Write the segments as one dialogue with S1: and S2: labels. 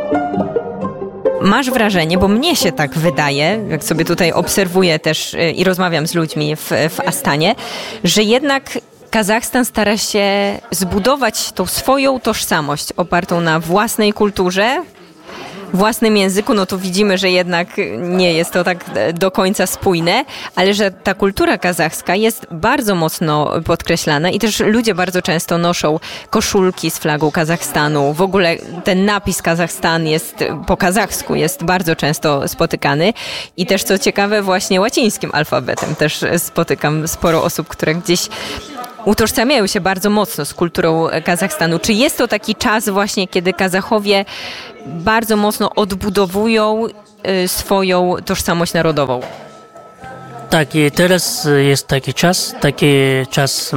S1: Masz wrażenie, bo mnie się tak wydaje, jak sobie tutaj obserwuję też i rozmawiam z ludźmi w Astanie, że jednak Kazachstan stara się zbudować tą swoją tożsamość opartą na własnej kulturze, własnym języku. No tu widzimy, że jednak nie jest to tak do końca spójne, ale że ta kultura kazachska jest bardzo mocno podkreślana i też ludzie bardzo często noszą koszulki z flagą Kazachstanu. W ogóle ten napis Kazachstan jest po kazachsku, jest bardzo często spotykany i też co ciekawe właśnie łacińskim alfabetem też spotykam sporo osób, które gdzieś utożsamiają się bardzo mocno z kulturą Kazachstanu. Czy jest to taki czas właśnie, kiedy Kazachowie bardzo mocno odbudowują swoją tożsamość narodową?
S2: Tak, i teraz jest taki czas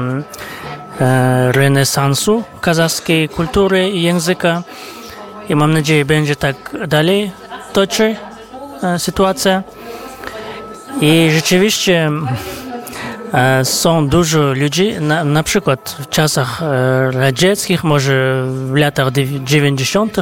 S2: renesansu kazachskiej kultury i języka i mam nadzieję, będzie tak dalej toczy sytuacja. I rzeczywiście są dużo ludzi, na przykład w czasach radzieckich, może w latach 90.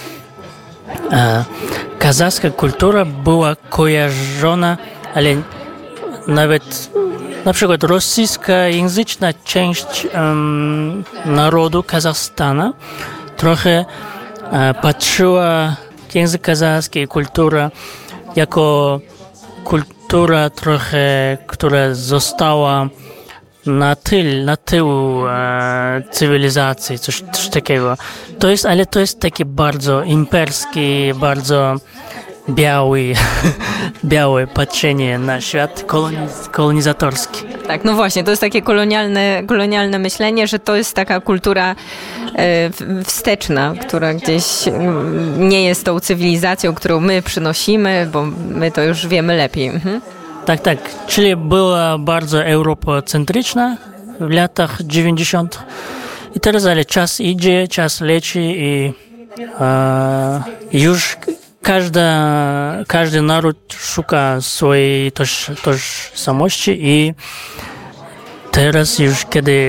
S2: Kazachska kultura była kojarzona, ale nawet na przykład rosyjskojęzyczna część narodu Kazachstana trochę patrzyła język kazachski i kultura jako kultura trochę, która została na tyłu cywilizacji, coś takiego. Ale to jest takie bardzo imperskie, bardzo białe patrzenie na świat kolonizatorski.
S1: Tak, no właśnie, to jest takie kolonialne myślenie, że to jest taka kultura wsteczna, która gdzieś nie jest tą cywilizacją, którą my przynosimy, bo my to już wiemy lepiej. Mhm.
S2: Tak. Czyli była bardzo europocentryczna w latach 90. I teraz, ale czas idzie, czas leci i już każdy naród szuka swojej tożsamości i teraz już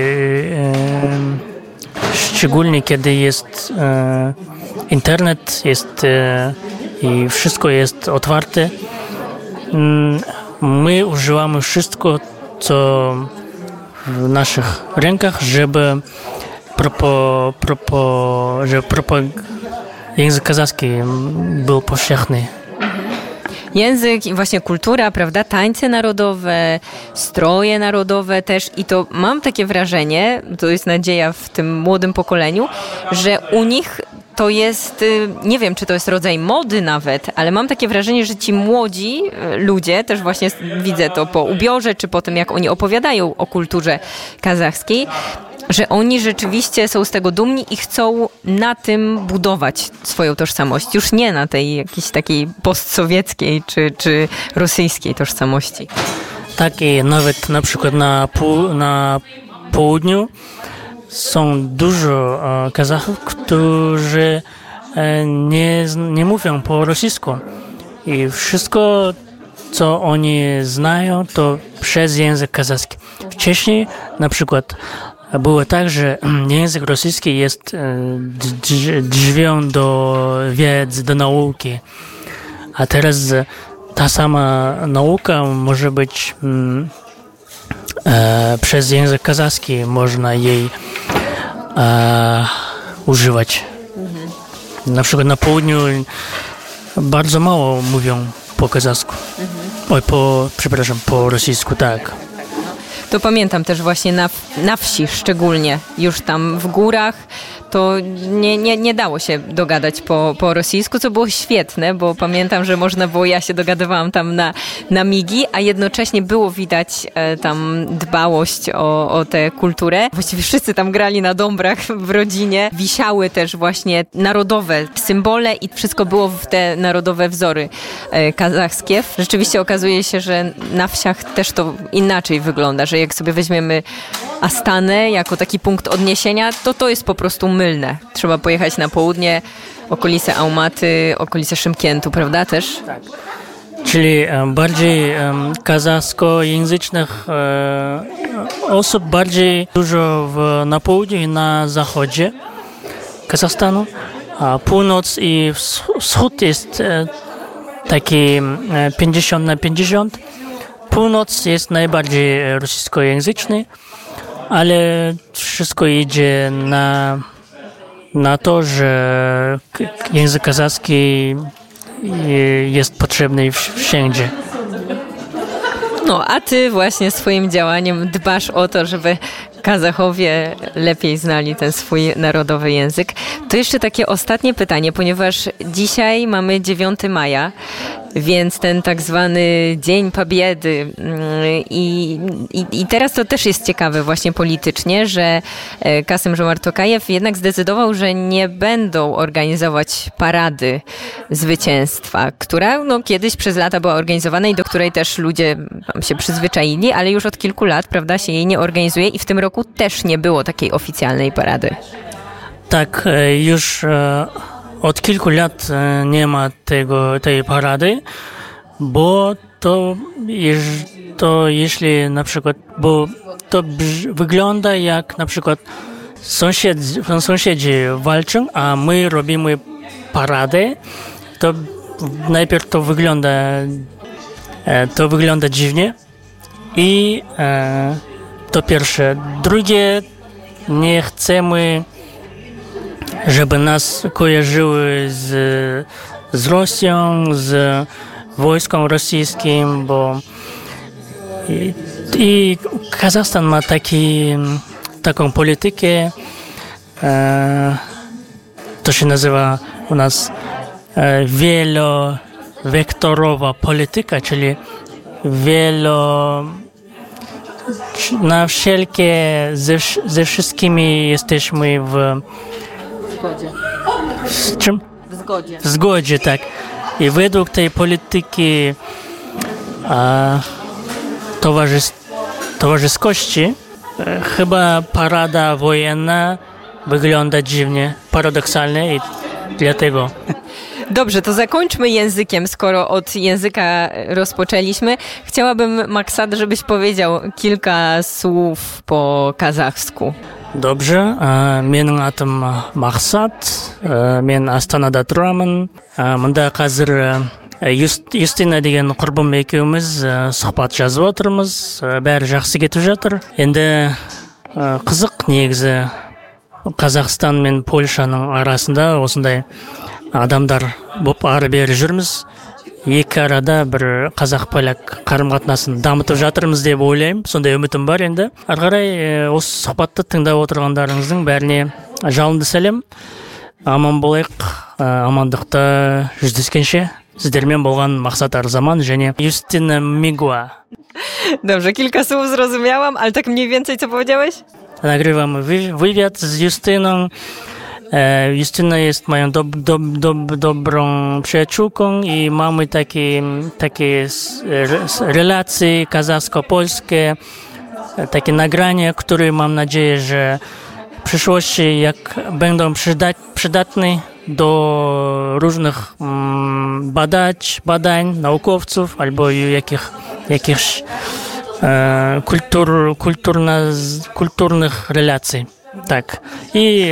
S2: szczególnie kiedy jest internet i wszystko jest otwarte, my używamy wszystko, co w naszych rękach, żeby język kazachski był powszechny.
S1: Język i właśnie kultura, prawda, tańce narodowe, stroje narodowe też i to mam takie wrażenie, to jest nadzieja w tym młodym pokoleniu, że u nich to jest, nie wiem, czy to jest rodzaj mody nawet, ale mam takie wrażenie, że ci młodzi ludzie, też właśnie widzę to po ubiorze, czy po tym, jak oni opowiadają o kulturze kazachskiej, że oni rzeczywiście są z tego dumni i chcą na tym budować swoją tożsamość. Już nie na tej jakiejś takiej postsowieckiej czy rosyjskiej tożsamości.
S2: Tak, i nawet na przykład na południu są dużo Kazachów, którzy nie mówią po rosyjsku. I wszystko, co oni znają, to przez język kazachski. Wcześniej na przykład było tak, że język rosyjski jest drzwią do wiedzy, do nauki. A teraz ta sama nauka może być przez język kazachski, można jej używać. Na przykład na południu bardzo mało mówią po kazachsku. Po rosyjsku, tak.
S1: To pamiętam też właśnie na wsi szczególnie, już tam w górach, to nie dało się dogadać po rosyjsku, co było świetne, bo pamiętam, że można było, ja się dogadywałam tam na migi, a jednocześnie było widać tam dbałość o tę kulturę. Właściwie wszyscy tam grali na dąbrach w rodzinie, wisiały też właśnie narodowe symbole i wszystko było w te narodowe wzory kazachskie. Rzeczywiście okazuje się, że na wsiach też to inaczej wygląda, że jak sobie weźmiemy Astanę jako taki punkt odniesienia, to jest po prostu mylne. Trzeba pojechać na południe, okolice Almaty, okolice Szymkiętu, prawda też?
S2: Tak. Czyli bardziej kazachskojęzycznych osób, bardziej dużo na południu i na zachodzie Kazachstanu a północ i wschód jest taki 50-50. Północ jest najbardziej rosyjskojęzyczny, ale wszystko idzie na to, że język kazachski jest potrzebny wszędzie.
S1: No, a ty właśnie swoim działaniem dbasz o to, żeby Kazachowie lepiej znali ten swój narodowy język. To jeszcze takie ostatnie pytanie, ponieważ dzisiaj mamy 9 maja, więc ten tak zwany Dzień Pobiedy i teraz to też jest ciekawe właśnie politycznie, że Kasym-Żomart Tokajew jednak zdecydował, że nie będą organizować parady zwycięstwa, która kiedyś przez lata była organizowana i do której też ludzie się przyzwyczaili, ale już od kilku lat, prawda, się jej nie organizuje i w tym roku też nie było takiej oficjalnej parady.
S2: Tak, już od kilku lat nie ma tej parady, bo jeśli na przykład, bo to wygląda jak na przykład sąsiedzi walczą, a my robimy paradę, to najpierw to wygląda dziwnie i to pierwsze. Drugie, nie chcemy, żeby nas kojarzyły z Rosją, z wojskiem rosyjskim, bo i Kazachstan ma taką politykę, to się nazywa u nas wielowektorowa polityka, czyli na wszelkie, ze wszystkimi jesteśmy w
S1: zgodzie.
S2: Z czym?
S1: W zgodzie.
S2: W zgodzie, tak. I według tej polityki towarzyskości chyba parada wojenna wygląda dziwnie, paradoksalnie i dlatego.
S1: Dobrze, to zakończmy językiem, skoro od języka rozpoczęliśmy. Chciałabym, Maksat, żebyś powiedział kilka słów po kazachsku.
S2: Dobrze, менің атым Мақсат, мен Астанада тұрамын. Мұнда қазір Юстина деген құрбым екеуміз сұхбат жазып отырмыз. Бәрі жақсы кетіп жатыр. Енді қызық негізі Қазақстан мен Польшаның арасында осындай адамдар болып ары-бері жүрміз. Екі арада бір қазақ-поляк қарым-қатынасын дамытып жатырмыз деп ойлаймын. Сондай үмітім бар енді. Ары қарай осы сұхбатты тыңдап отырғандарыңыздың бәріне жалынды сәлем. Аман болайық, амандықта жүздескенше. Сіздермен болған Мақсат Арзаман және Юстина Мигуа.
S1: Dobrze, kilka słów zrozumiałam, ale tak mniej więcej co powiedziałeś?
S2: Nagrywamy wywiad z Justyną. Justyna jest moją dobrą przyjaciółką i mamy takie relacje kazachsko-polskie, takie nagrania, które mam nadzieję, że w przyszłości jak będą przydatne do różnych badań naukowców albo jakichś kulturnych relacji. Tak. I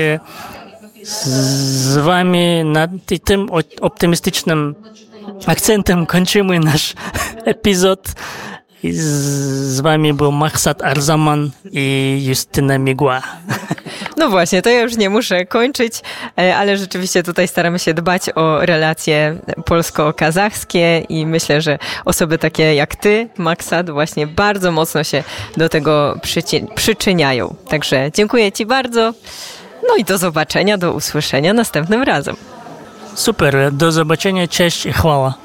S2: z wami na tym optymistycznym akcentem kończymy nasz epizod. I z wami był Maqsat Arzaman i Justyna Migua.
S1: No właśnie, to ja już nie muszę kończyć, ale rzeczywiście tutaj staramy się dbać o relacje polsko-kazachskie i myślę, że osoby takie jak ty, Maqsat, właśnie bardzo mocno się do tego przyczyniają. Także dziękuję ci bardzo. No i do zobaczenia, do usłyszenia następnym razem.
S2: Super, do zobaczenia, cześć i chwała.